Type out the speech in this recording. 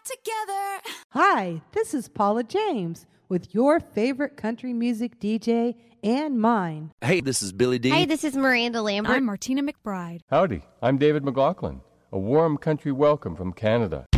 together. Hi, this is Paula James with your favorite country music DJ and mine. Hey, this is Billy D. Hi, this is Miranda Lambert. I'm Martina McBride. Howdy, I'm David McLaughlin. A warm country welcome from Canada.